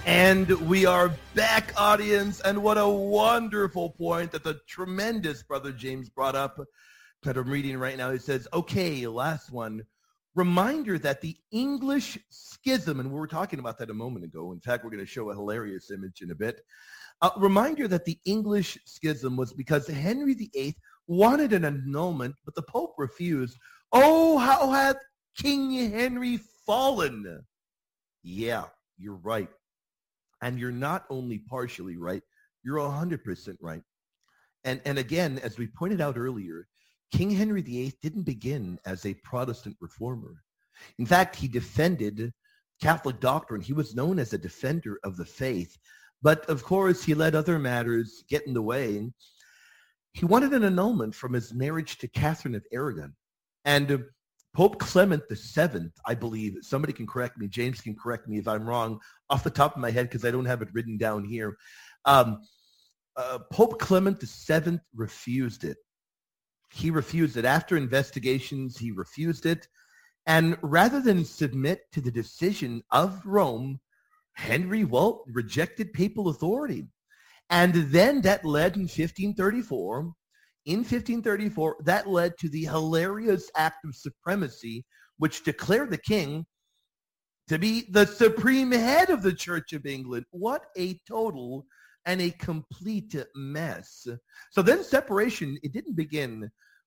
And we are back, audience, and what a wonderful point that the tremendous Brother James brought up that I'm reading right now. He says, okay, last one. Reminder that the English schism, and we were talking about that a moment ago. In fact, we're going to show a hilarious image in a bit. Reminder that the English schism was because Henry VIII wanted an annulment, but the Pope refused. Oh, how hath King Henry fallen? Yeah, you're right. And you're not only partially right, you're 100% right. And again, as we pointed out earlier, King Henry VIII didn't begin as a Protestant reformer. In fact, he defended Catholic doctrine. He was known as a defender of the faith. But of course, he let other matters get in the way. He wanted an annulment from his marriage to Catherine of Aragon. And Pope Clement VII, I believe, somebody can correct me, James can correct me if I'm wrong off the top of my head because I don't have it written down here. Pope Clement VII refused it. He refused it. After investigations, he refused it. And rather than submit to the decision of Rome, Henry, rejected papal authority. And then that led in 1534, that led to the hilarious act of supremacy, which declared the king to be the supreme head of the Church of England. What a total and a complete mess. So then separation, it didn't begin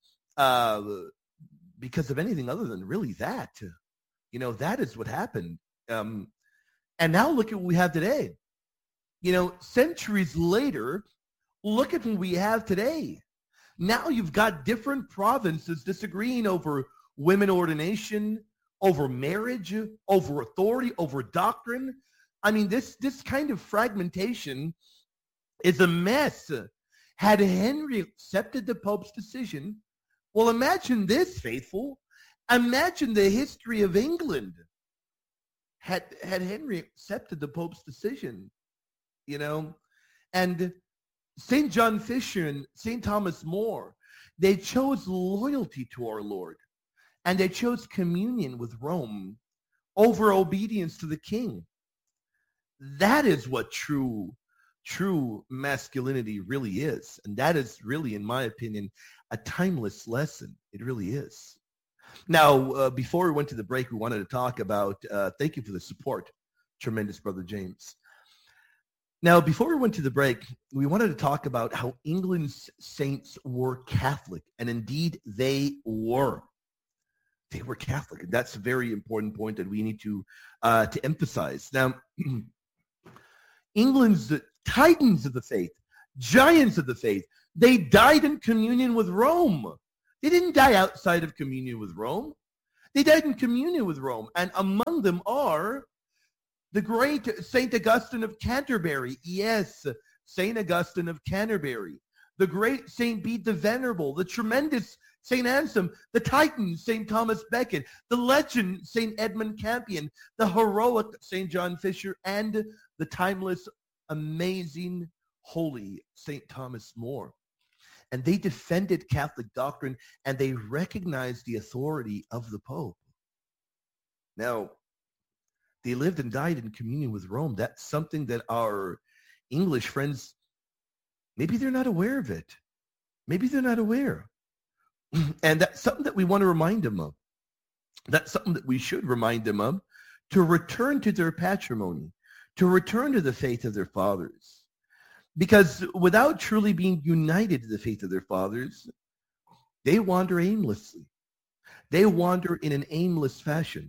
because of anything other than really that. You know, that is what happened. And now look at what we have today. You know, centuries later, look at what we have today. Now you've got different provinces disagreeing over women ordination, over marriage, over authority, over doctrine. I mean, this kind of fragmentation is a mess. Had Henry accepted the Pope's decision, well, imagine this, faithful. Imagine the history of England. Had Henry accepted the Pope's decision, you know, and St. John Fisher and St. Thomas More, they chose loyalty to our Lord, and they chose communion with Rome over obedience to the king. That is what true masculinity really is. And that is really, in my opinion, a timeless lesson. It really is. Now, before we went to the break, we wanted to talk about, thank you for the support, tremendous Brother James. Now, before we went to the break, we wanted to talk about how England's saints were Catholic, and indeed they were. They were Catholic, and that's a very important point that we need to emphasize. Now, England's titans of the faith, giants of the faith, they died in communion with Rome. They didn't die outside of communion with Rome. They died in communion with Rome, and among them are the great St. Augustine of Canterbury. Yes, St. Augustine of Canterbury. The great St. Bede the Venerable, the tremendous St. Anselm, the Titan, St. Thomas Becket, the legend, St. Edmund Campion, the heroic St. John Fisher, and the timeless, amazing, holy St. Thomas More. And they defended Catholic doctrine, and they recognized the authority of the Pope. Now, they lived and died in communion with Rome. That's something that our English friends, maybe they're not aware of it. Maybe they're not aware. And that's something that we want to remind them of. That's something that we should remind them of, to return to their patrimony, to return to the faith of their fathers. Because without truly being united to the faith of their fathers, they wander aimlessly. They wander in an aimless fashion.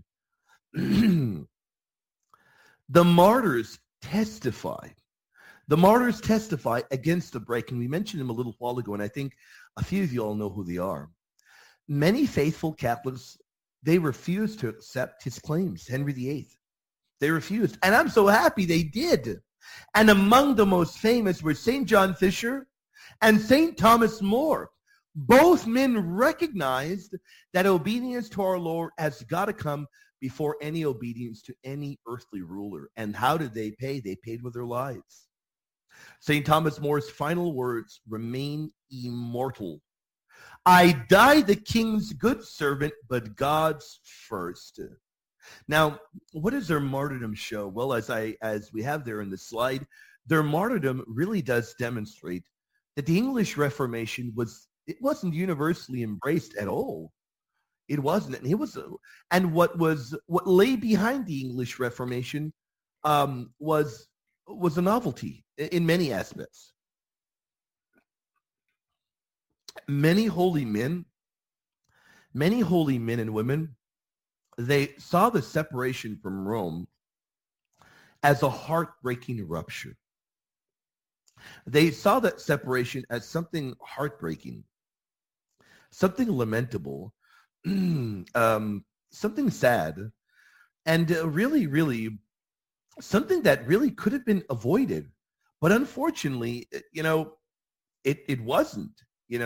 The martyrs testify. The martyrs testify against the break, and we mentioned them a little while ago, and I think a few of you all know who they are. Many faithful Catholics, they refused to accept his claims, Henry VIII. They refused, and I'm so happy they did. And among the most famous were St. John Fisher and St. Thomas More. Both men recognized that obedience to our Lord has got to come before any obedience to any earthly ruler. And how did they pay? They paid with their lives. St. Thomas More's final words remain immortal. I die the king's good servant, but God's first. Now, what does their martyrdom show? Well, as we have there in the slide, their martyrdom really does demonstrate that the English Reformation wasn't universally embraced at all. It wasn't. And what lay behind the English Reformation was a novelty in many aspects. Many holy men and women, they saw the separation from Rome as a heartbreaking rupture. They saw that separation as something heartbreaking, something lamentable, something sad, and really something that really could have been avoided. But unfortunately, it wasn't,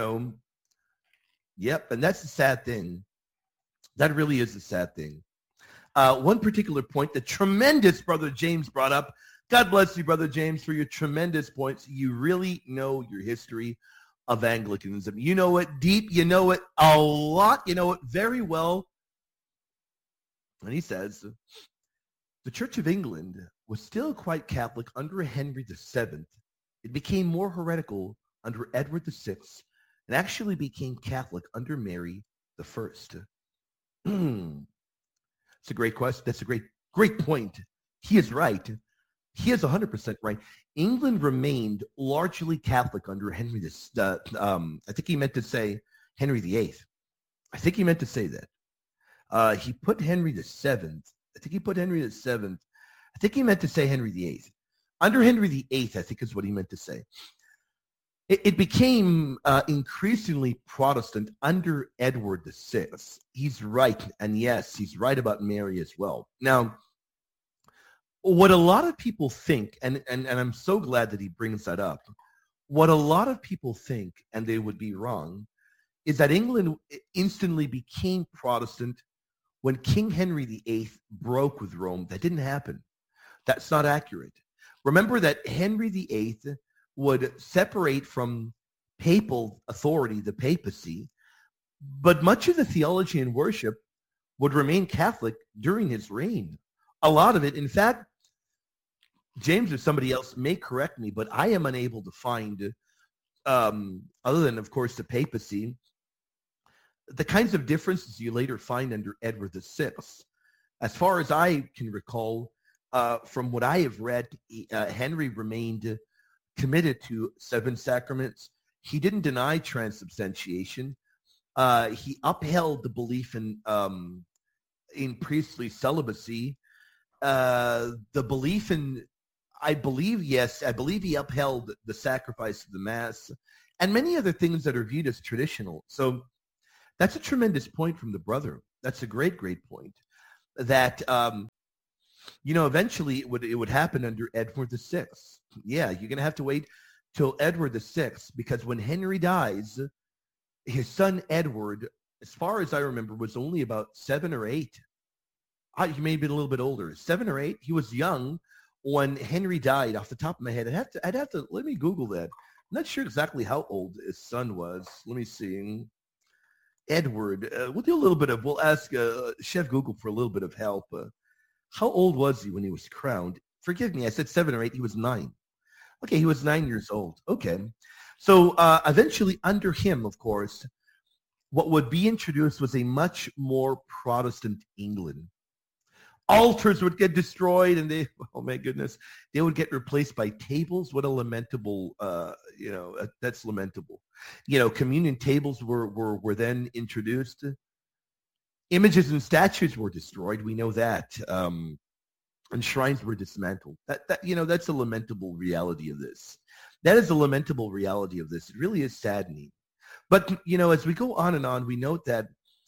Yep, and that's the sad thing. That really is the sad thing. One particular point that tremendous Brother James brought up. God bless you, Brother James, for your tremendous points. You really know your history of Anglicanism. You know it deep. You know it a lot. You know it very well. And he says, the Church of England was still quite Catholic under Henry VII. It became more heretical under Edward VI and actually became Catholic under Mary I. It's a great question. That's a great point. He is right. He is 100% right. England remained largely Catholic under Henry I think he meant to say Henry VIII. I think he meant to say that. He put Henry VII. I think he put Henry VII. I think he meant to say Henry VIII. Under Henry VIII, I think is what he meant to say. It became increasingly Protestant under Edward VI. He's right, and yes, he's right about Mary as well. Now, what a lot of people think, and I'm so glad that he brings that up, what a lot of people think, and they would be wrong, is that England instantly became Protestant when King Henry VIII broke with Rome. That didn't happen. That's not accurate. Remember that Henry VIII would separate from papal authority, the papacy, but much of the theology and worship would remain Catholic during his reign. A lot of it, in fact, James or somebody else may correct me, but I am unable to find, other than, of course, the papacy, the kinds of differences you later find under Edward VI. As far as I can recall, from what I have read, Henry remained committed to 7 sacraments. He didn't deny transubstantiation. He upheld the belief in priestly celibacy. The belief in, I believe he upheld the sacrifice of the Mass and many other things that are viewed as traditional. So that's a tremendous point from the brother. That's a great point. That eventually it would happen under Edward VI. Yeah, you're going to have to wait till Edward VI, because when Henry dies, his son Edward, as far as I remember, was only about 7 or 8. He may have been a little bit older, 7 or 8. He was young when Henry died. Off the top of my head, I'd have to let me Google that. I'm not sure exactly how old his son was. Let me see. Edward. We'll ask Chef Google for a little bit of help. How old was he when he was crowned? Forgive me, I said 7 or 8. He was 9. Okay, he was 9 years old. Okay. So eventually under him, of course, what would be introduced was a much more Protestant England. Altars would get destroyed, and oh my goodness, they would get replaced by tables. What a lamentable, that's lamentable. Communion tables were then introduced. Images and statues were destroyed. We know that. And shrines were dismantled. That's a lamentable reality of this. That is a lamentable reality of this. It really is saddening. But, as we go on and on, we note that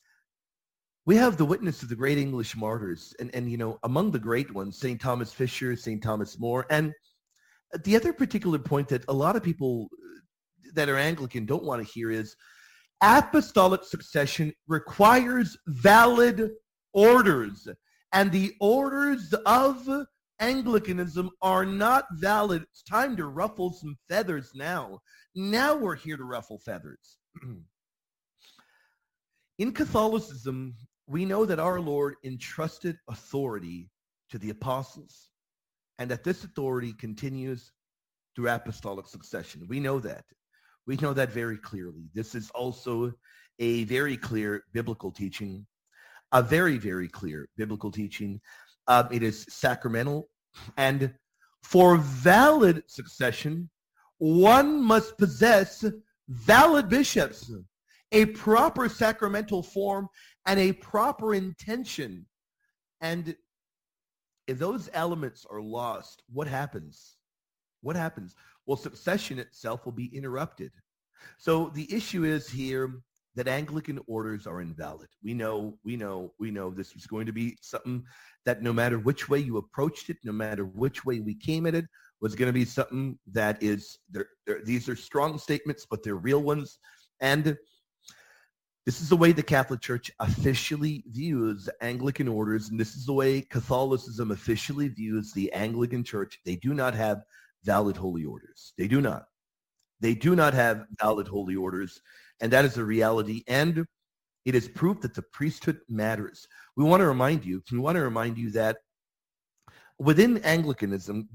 we have the witness of the great English martyrs. And among the great ones, St. Thomas Fisher, St. Thomas More. And the other particular point that a lot of people that are Anglican don't want to hear is apostolic succession requires valid orders. And the orders of Anglicanism are not valid. It's time to ruffle some feathers now. Now we're here to ruffle feathers. In Catholicism, We know that our Lord entrusted authority to the apostles and that this authority continues through apostolic succession. We know that. We know that very clearly. This is also a very clear biblical teaching, a very, very clear biblical teaching. It is sacramental. And for valid succession, one must possess valid bishops, a proper sacramental form, and a proper intention. And if those elements are lost, what happens? What happens? Well, succession itself will be interrupted. So the issue is here that Anglican orders are invalid. We know this was going to be something that no matter which way you approached it, no matter which way we came at it, was going to be something that is, these are strong statements, but they're real ones. And this is the way the Catholic Church officially views Anglican orders, and this is the way Catholicism officially views the Anglican Church. They do not have valid holy orders. They do not. They do not have valid holy orders, and that is a reality. And it is proof that the priesthood matters. We want to remind you that within Anglicanism,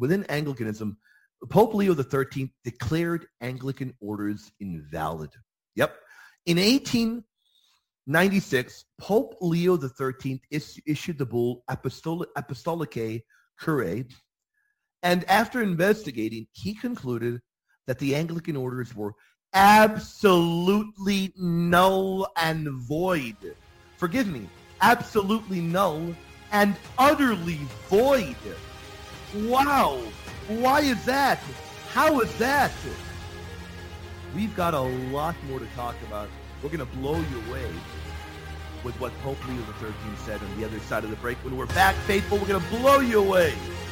Pope Leo XIII declared Anglican orders invalid. Yep. In 1896, Pope Leo XIII issued the bull Apostolicae Curae, and after investigating, he concluded that the Anglican orders were absolutely null and void. Forgive me, absolutely null and utterly void. Wow. Why is that? How is that? We've got a lot more to talk about. We're going to blow you away with what Pope Leo XIII said on the other side of the break. When we're back, faithful, we're going to blow you away.